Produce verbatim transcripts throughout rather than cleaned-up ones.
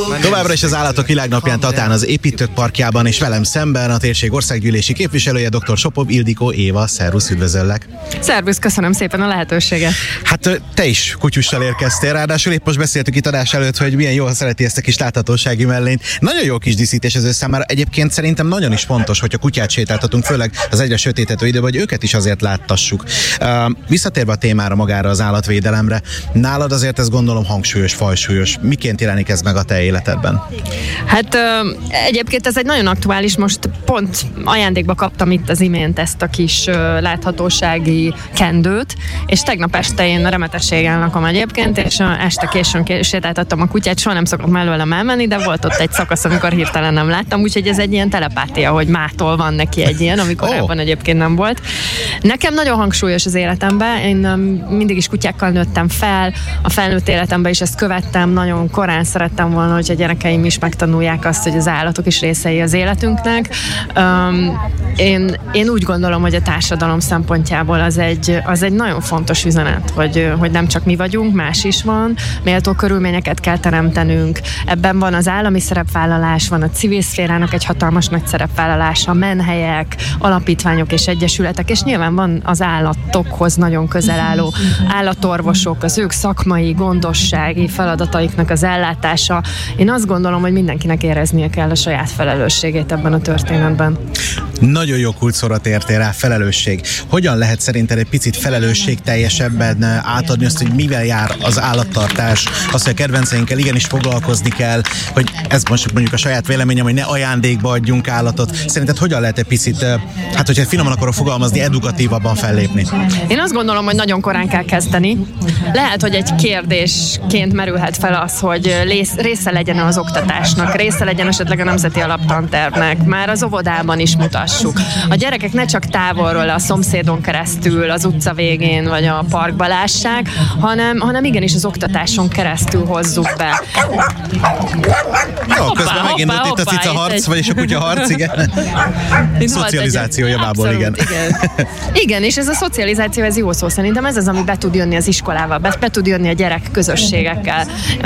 Továbbra is az Állatok Világnapján Tatán az Építők Parkjában, és velem szemben a térség országgyűlési képviselője, dr. Sopov Ildikó Éva. Szervusz, üdvözöllek! Szervusz, köszönöm szépen a lehetőséget! Hát te is kutyussal érkeztél, ráadásul épp most beszéltük itt adás előtt, hogy milyen jól szereti ezt a kis láthatósági mellényt. Nagyon jó kis díszítés az ő számára. Egyébként szerintem nagyon is fontos, hogy a kutyát sétáltatunk, főleg az egyre sötétető időben, hogy őket is azért láttassuk. Uh, visszatérve a témára, magára, az állatvédelemre, nálad azért ez gondolom hangsúlyos, fajsúlyos. Miként jelenik ez meg a te életedben? Hát egyébként ez egy nagyon aktuális, most pont ajándékba kaptam itt az imént ezt a kis láthatósági kendőt, és tegnap este én remetességgel lakom egyébként, és este későn sétáltattam a kutyát, soha nem szokott mellőlem elmenni, de volt ott egy szakasz, amikor hirtelen nem láttam, úgyhogy ez egy ilyen telepátia, hogy mától van neki egy ilyen, amikor oh. ebben egyébként nem volt. Nekem nagyon hangsúlyos az életemben, én mindig is kutyákkal nőttem fel, a felnőtt életemben is ezt követtem, nagyon korán szerettem volna, hogy a gyerekeim is megtanulják azt, hogy az állatok is részei az életünknek. Um, én, én úgy gondolom, hogy a társadalom szempontjából az egy, az egy nagyon fontos üzenet, hogy, hogy nem csak mi vagyunk, más is van, méltó körülményeket kell teremtenünk. Ebben van az állami szerepvállalás, van a civil szférának egy hatalmas nagy szerepvállalása, menhelyek, alapítványok és egyesületek, és nyilván van az állatokhoz nagyon közel álló állatorvosok, az ők szakmai, gondossági feladataiknak az ellátása. Én azt gondolom, hogy mindenkinek éreznie kell a saját felelősségét ebben a történetben. Nagyon jó kulcsszóra tértél rá, felelősség. Hogyan lehet szerinted egy picit felelősségteljesebben átadni azt, hogy mivel jár az állattartás, azt, hogy a kedvenceinkkel igenis foglalkozni kell, hogy ez most mondjuk a saját véleményem, hogy ne ajándékba adjunk állatot. Szerinted hogyan lehet egy picit, hát hogyha finoman akarok fogalmazni, edukatívabban fellépni? Én azt gondolom, hogy nagyon korán kell kezdeni. Lehet, hogy egy kérdésként merülhet fel az, hogy része legyen az oktatásnak, része legyen esetleg a nemzeti alaptantervnek, már az óvodában is mutassuk. A gyerekek ne csak távolról a szomszédon keresztül, az utca végén vagy a parkba lássák, hanem, hanem igenis az oktatáson keresztül hozzuk be. Jó, közben megindult itt a cica harc, vagyis a kutya harc, igen. Szocializáció javából, igen. igen. Igen, és ez a szocializáció, ez jó szó szerintem, ez az, ami be tud jönni az iskolával, be, be tud jönni a gyerek közösségekkel.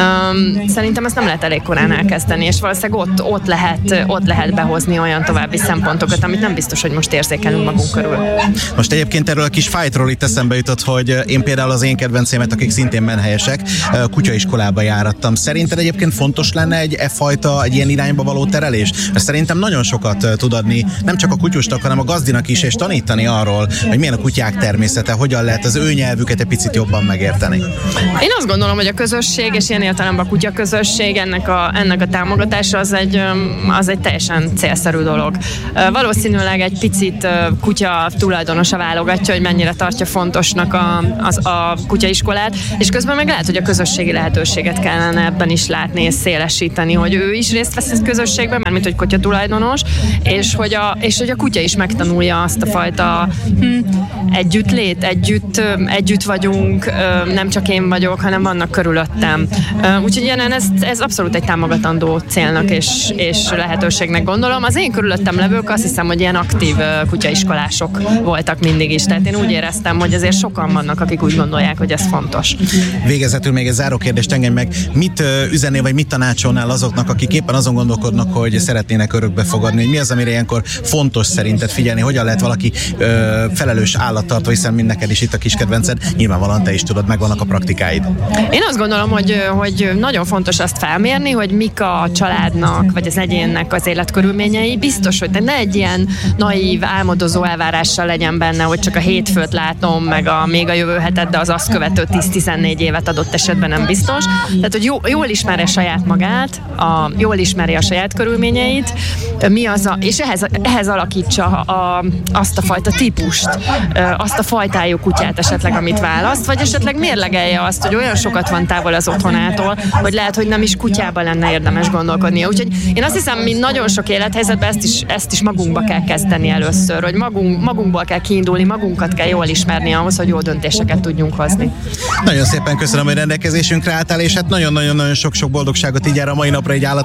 Um, szerintem ezt nem lehet elég korán elkezdeni, és valószínűleg ott, ott, lehet, ott lehet behozni olyan további szempontokat, amit nem biztos, hogy most érzékelünk magunk körül. Most egyébként erről a kis fájtról itt eszembe jutott, hogy én például az én kedvencémet, akik szintén menhelyesek, kutyaiskolába járattam. Szerinted egyébként fontos lenne egy e fajta, egy ilyen irányba való terelés? Mert szerintem nagyon sokat tud adni, nem csak a kutyustak, hanem a gazdinak is, és tanítani arról, hogy milyen a kutyák természete, hogyan lehet az ő nyelvüket egy picit jobban megérteni. Én azt gondolom, hogy a közösség, és ilyen értelemben a kutya közösség, ennek a, ennek a támogatása az egy, az egy teljesen célszerű dolog. Valószínűleg egy picit kutya tulajdonosa válogatja, hogy mennyire tartja fontosnak a, az, a kutyaiskolát, és közben meg lehet, hogy a közösségi lehetőséget kellene ebben is látni és szélesíteni, hogy ő is részt vesz a közösségben, mármint hogy kutya tulajdonos, és hogy, a, és hogy a kutya is megtanulja azt a fajta hm, együttlét, együtt, együtt vagyunk, nem csak én vagyok, hanem vannak körülöttem. Úgyhogy ilyen, ez, ez abszolút egy támogatandó célnak és, és lehetőségnek gondolom. Az én körülöttem levők azt hiszem, hogy ilyen aktív kutyaiskolások voltak mindig is. Tehát én úgy éreztem, hogy azért sokan vannak, akik úgy gondolják, hogy ez fontos. Végezetül még egy záró kérdést engedj meg. Mit üzennél, vagy mit tanácsolnál azoknak, akik éppen azon gondolkodnak, hogy szeretnének örökbe fogadni? Hogy mi az, amire ilyenkor fontos szerinted figyelni? Hogyan lehet valaki ö, felelős állattartó, hiszen mind neked is itt a kis kedvenced, nyilvánvalóan te is tudod, megvannak a praktikáid. Én azt gondolom, hogy, hogy nagyon fontos azt felmérni, hogy mik a családnak, vagy az egyénnek az életkörülményei. Biztos, hogy ne egy ilyen naív, álmodozó elvárással legyen benne, hogy csak a hétfőt látom, meg a még a jövő hetet, de az azt követő tíz-tizennégy évet adott esetben nem biztos. Tehát, hogy jó, jól ismeri a saját magát, a, jól ismeri a saját körülményeit, mi az a, és ehhez, ehhez alakítsa a, azt a fajta típust, azt a fajtájú kutyát esetleg, amit választ, vagy esetleg mérlegelje azt, hogy olyan sokat van távol az otthonától, hogy lehet, hogy nem is kutyában lenne érdemes gondolkodnia. Úgyhogy én azt hiszem, mi nagyon sok élethelyzetben ezt is, ezt is magunkba kell kezdeni először, hogy magunk, magunkból kell kiindulni, magunkat kell jól ismerni ahhoz, hogy jó döntéseket tudjunk hozni. Nagyon szépen köszönöm, hogy rendelkezésünkre álltál, és hát nagyon-nagyon-nagyon sok-sok boldogságot így jár a mai napra egy állattartás szempontjából.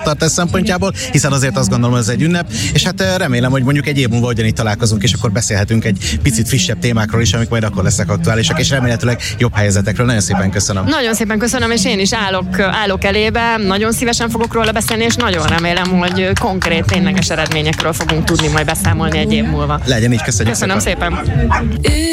szempontjából, hiszen azért azt gondolom, hogy ez egy ünnep, és hát remélem, hogy mondjuk egy év múlva ugyanígy találkozunk, és akkor beszélhetünk egy picit frissebb témákról is, amik majd akkor lesznek aktuálisak, és remélhetőleg jobb helyzetekről. Nagyon szépen köszönöm. Nagyon szépen köszönöm, és én is állok, állok elébe, nagyon szívesen fogok róla beszélni, és nagyon remélem, hogy konkrét, tényleges eredményekről fogunk tudni majd beszámolni egy év múlva. Legyen így, köszönjük Köszönöm szépen. szépen.